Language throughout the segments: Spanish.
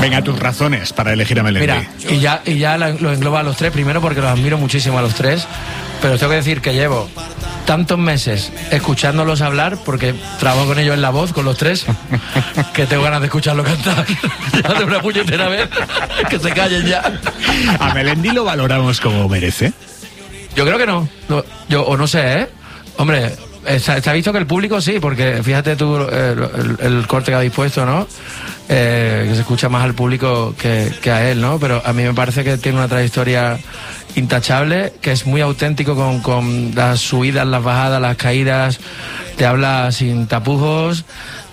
Venga, tus razones para elegir a Melendi. Mira, y ya lo engloba a los tres, primero porque los admiro muchísimo a los tres, pero tengo que decir que llevo tantos meses escuchándolos hablar, porque trabajo con ellos en La Voz, con los tres, que tengo ganas de escucharlo cantar ya de una puñetera vez, que se callen ya. ¿A Melendi lo valoramos como merece? Yo creo que no, o no sé, hombre, está visto que el público sí, porque fíjate tú el corte que habéis puesto, ¿no? Que se escucha más al público que a él, ¿no? Pero a mí me parece que tiene una trayectoria intachable, que es muy auténtico con las subidas, las bajadas, las caídas, te habla sin tapujos,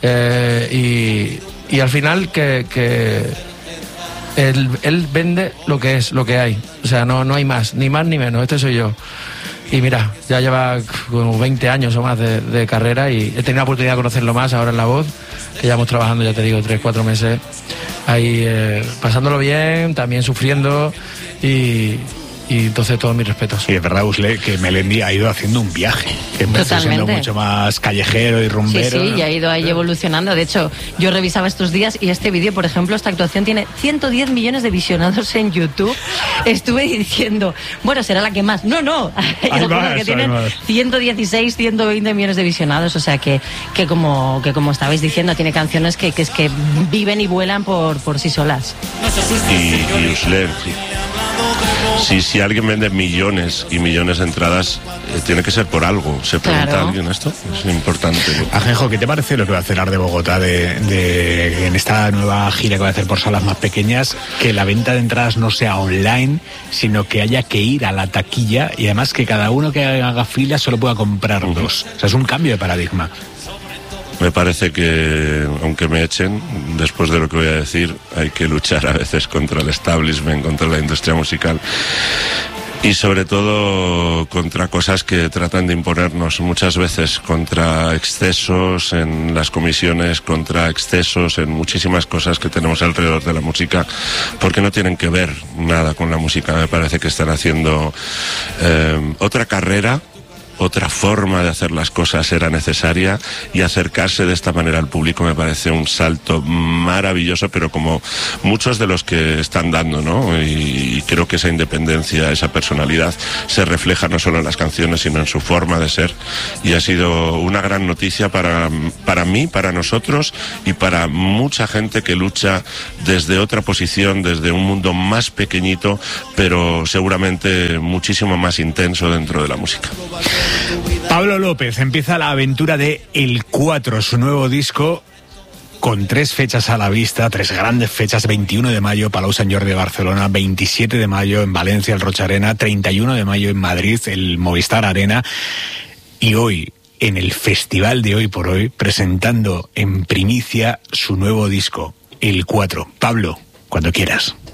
y al final que él vende lo que es, lo que hay, o sea, no hay más ni menos, este soy yo. Y mira, ya lleva como 20 años o más de carrera, y he tenido la oportunidad de conocerlo más ahora en La Voz, que llevamos trabajando, ya te digo, 3-4 meses ahí, pasándolo bien, también sufriendo, y entonces todos mis respetos. Sí, es verdad, Usle, que Melendi ha ido haciendo un viaje, que empezó siendo mucho más callejero y rumbero. Sí, y ha ido ahí evolucionando. De hecho, yo revisaba estos días y este vídeo, por ejemplo, esta actuación tiene 110 millones de visionados en YouTube. Estuve diciendo, bueno, será la que más. No, que tienen 116, 120 millones de visionados. O sea que como estabais diciendo, tiene canciones que viven y vuelan por sí solas. Y Usle, si alguien vende millones y millones de entradas, tiene que ser por algo. ¿Se pregunta a alguien esto? Es importante, ¿no? Ajenjo, ¿qué te parece lo que va a hacer Art de Bogotá en esta nueva gira que va a hacer por salas más pequeñas? Que la venta de entradas no sea online, sino que haya que ir a la taquilla, y además que cada uno que haga fila solo pueda comprar dos. O sea, es un cambio de paradigma. Me parece que, aunque me echen, después de lo que voy a decir, hay que luchar a veces contra el establishment, contra la industria musical, y sobre todo contra cosas que tratan de imponernos, muchas veces contra excesos en las comisiones, contra excesos en muchísimas cosas que tenemos alrededor de la música, porque no tienen que ver nada con la música. Me parece que están haciendo otra carrera. Otra forma de hacer las cosas era necesaria, y acercarse de esta manera al público me parece un salto maravilloso, pero como muchos de los que están dando, ¿no? Y creo que esa independencia, esa personalidad se refleja no solo en las canciones, sino en su forma de ser, y ha sido una gran noticia para mí, para nosotros y para mucha gente que lucha desde otra posición, desde un mundo más pequeñito, pero seguramente muchísimo más intenso dentro de la música. Pablo López empieza la aventura de El 4, su nuevo disco, con 3 fechas a la vista, 3 grandes fechas: 21 de mayo, Palau Sant Jordi de Barcelona, 27 de mayo en Valencia, el Rocha Arena, 31 de mayo en Madrid, el Movistar Arena, y hoy, en el festival de Hoy por Hoy, presentando en primicia su nuevo disco, El 4. Pablo, cuando quieras.